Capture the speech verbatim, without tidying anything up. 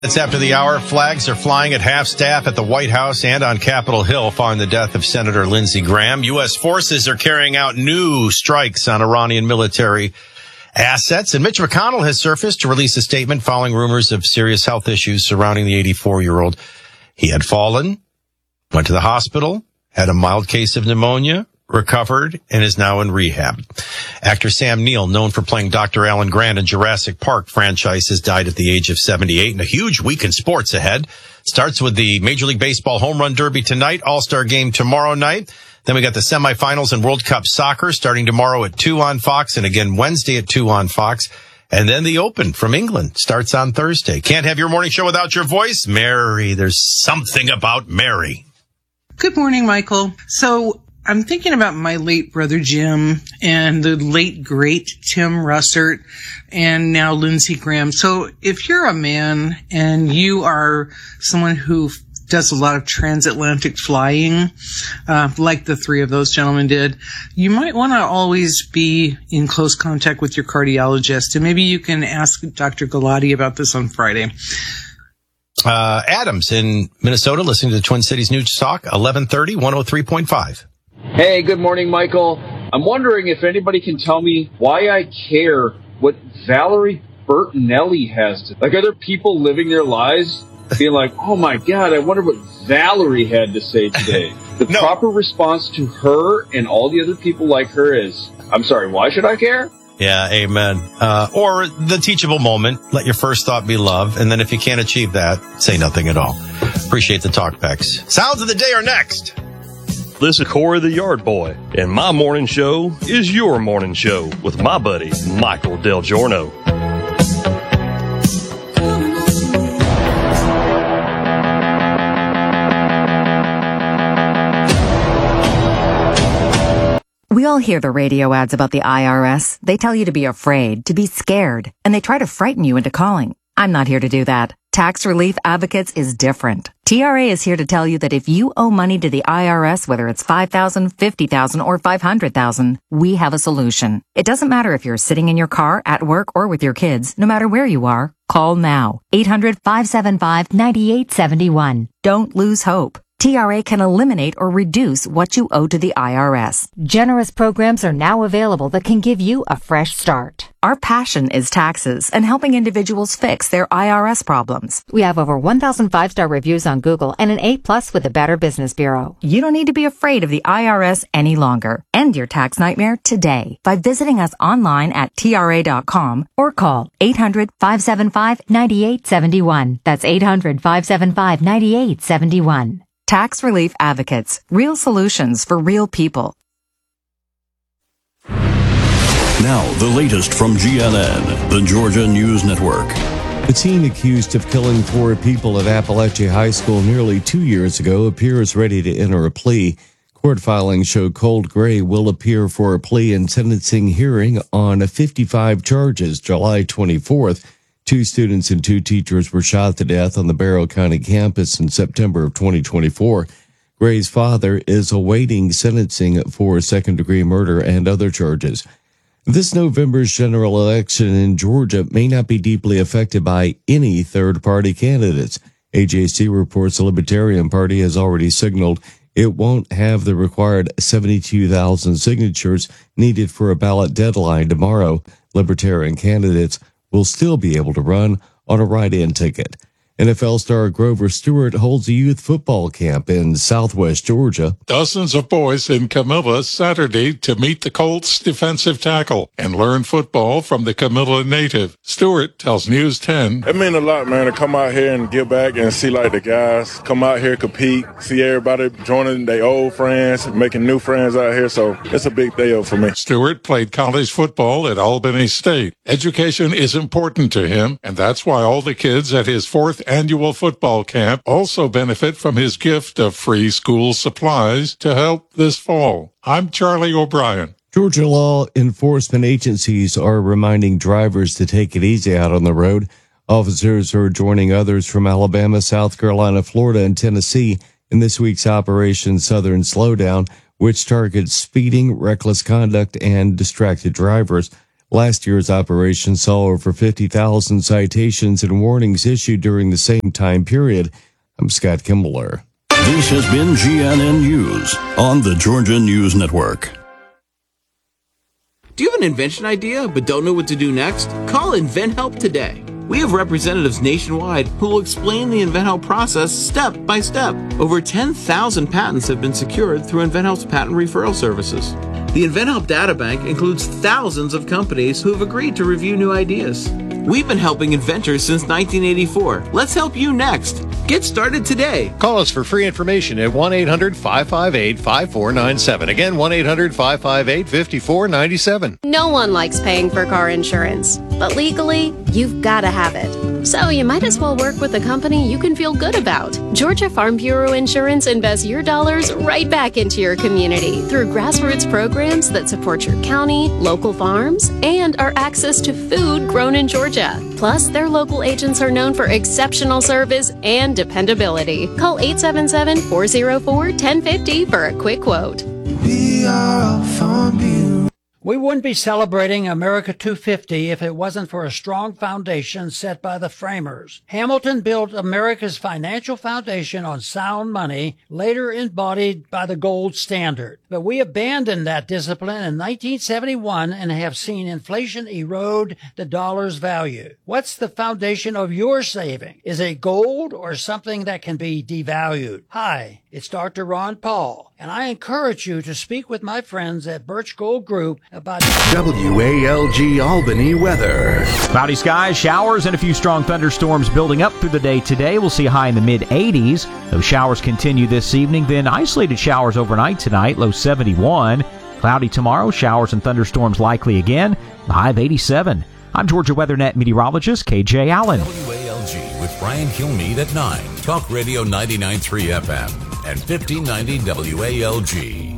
It's after the hour. Flags are flying at half-staff at the White House and on Capitol Hill following the death of Senator Lindsey Graham. U S forces are carrying out new strikes on Iranian military assets. And Mitch McConnell has surfaced to release a statement following rumors of serious health issues surrounding the eighty-four-year-old. He had fallen, went to the hospital, had a mild case of pneumonia, recovered, and is now in rehab. Actor Sam Neill, known for playing Doctor Alan Grant in Jurassic Park franchise, has died at the age of seventy-eight. And a huge week in sports ahead. Starts with the Major League Baseball Home Run Derby tonight, All-Star Game tomorrow night. Then we got the semifinals in World Cup soccer starting tomorrow at two on Fox and again Wednesday at two on Fox. And then the Open from England starts on Thursday. Can't have your morning show without your voice. Mary, there's something about Mary. Good morning, Michael. So I'm thinking about my late brother Jim and the late great Tim Russert and now Lindsey Graham. So if you're a man and you are someone who does a lot of transatlantic flying, uh, like the three of those gentlemen did, you might want to always be in close contact with your cardiologist. And maybe you can ask Doctor Galati about this on Friday. Uh, Adams in Minnesota, listening to the Twin Cities News Talk, eleven thirty, one oh three point five. Hey, good morning, Michael. I'm wondering if anybody can tell me why I care what Valerie Bertinelli has to. Like, are there people living their lives being like, oh my God, I wonder what Valerie had to say today? The no. proper response to her and all the other people like her is, I'm sorry, why should I care? Yeah, amen. Uh, or the teachable moment, let your first thought be love. And then if you can't achieve that, say nothing at all. Appreciate the talk, Pex. Sounds of the day are next. This is Corey the Yard Boy, and my morning show is your morning show with my buddy, Michael Del Giorno. We all hear the radio ads about the I R S. They tell you to be afraid, to be scared, and they try to frighten you into calling. I'm not here to do that. Tax Relief Advocates is different. T R A is here to tell you that if you owe money to the I R S, whether it's five thousand dollars, fifty thousand dollars, or five hundred thousand dollars, we have a solution. It doesn't matter if you're sitting in your car, at work, or with your kids. No matter where you are, call now. eight hundred, five seven five, nine eight seven one. Don't lose hope. T R A can eliminate or reduce what you owe to the I R S. Generous programs are now available that can give you a fresh start. Our passion is taxes and helping individuals fix their I R S problems. We have over one thousand five-star reviews on Google and an A plus with the Better Business Bureau. You don't need to be afraid of the I R S any longer. End your tax nightmare today by visiting us online at T R A dot com or call eight hundred, five seven five, nine eight seven one. That's eight hundred, five seven five, nine eight seven one. Tax Relief Advocates. Real solutions for real people. Now, the latest from G N N, the Georgia News Network. The teen accused of killing four people at Appalachia High School nearly two years ago appears ready to enter a plea. Court filings show Colt Gray will appear for a plea and sentencing hearing on fifty-five charges July twenty-fourth. Two students and two teachers were shot to death on the Barrow County campus in September of twenty twenty-four. Gray's father is awaiting sentencing for second-degree murder and other charges. This November's general election in Georgia may not be deeply affected by any third-party candidates. A J C reports the Libertarian Party has already signaled it won't have the required seventy-two thousand signatures needed for a ballot deadline tomorrow. Libertarian candidates will still be able to run on a write-in ticket. N F L star Grover Stewart holds a youth football camp in southwest Georgia. Dozens of boys in Camilla Saturday to meet the Colts defensive tackle and learn football from the Camilla native. Stewart tells News ten. It means a lot, man, to come out here and give back and see, like, the guys come out here, compete, see everybody joining their old friends, making new friends out here. So it's a big deal for me. Stewart played college football at Albany State. Education is important to him, and that's why all the kids at his fourth annual football camp also benefit from his gift of free school supplies to help this fall. I'm Charlie O'Brien. Georgia law enforcement agencies are reminding drivers to take it easy out on the road. Officers are joining others from Alabama, South Carolina, Florida, and Tennessee in this week's Operation Southern Slowdown, which targets speeding, reckless conduct, and distracted drivers. Last year's operation saw over fifty thousand citations and warnings issued during the same time period. I'm Scott Kimbler. This has been G N N News on the Georgia News Network. Do you have an invention idea but don't know what to do next? Call InventHelp today. We have representatives nationwide who will explain the InventHelp process step by step. Over ten thousand patents have been secured through InventHelp's patent referral services. The InventHelp Databank includes thousands of companies who have agreed to review new ideas. We've been helping inventors since nineteen eighty-four. Let's help you next. Get started today. Call us for free information at one eight hundred five five eight five four nine seven. Again, one eight hundred five five eight five four nine seven. No one likes paying for car insurance, but legally, you've got to have it. So you might as well work with a company you can feel good about. Georgia Farm Bureau Insurance invests your dollars right back into your community through grassroots programs that support your county, local farms, and our access to food grown in Georgia. Plus, their local agents are known for exceptional service and dependability. Call eight seven seven, four oh four, one oh five oh for a quick quote. We are a Farm Bureau. We wouldn't be celebrating America two fifty if it wasn't for a strong foundation set by the framers. Hamilton built America's financial foundation on sound money, later embodied by the gold standard. But we abandoned that discipline in nineteen seventy-one and have seen inflation erode the dollar's value. What's the foundation of your saving? Is it gold or something that can be devalued? Hi, it's Doctor Ron Paul, and I encourage you to speak with my friends at Birch Gold Group about W A L G Albany weather. Cloudy skies, showers, and a few strong thunderstorms building up through the day today. We'll see a high in the mid eighties. Those showers continue this evening, then isolated showers overnight tonight, low seventy-one. Cloudy tomorrow, showers and thunderstorms likely again, the high of eighty-seven. I'm Georgia WeatherNet meteorologist K J Allen. W A L G with Brian Kilmeade at nine. Talk Radio ninety-nine point three F M and fifteen ninety W A L G.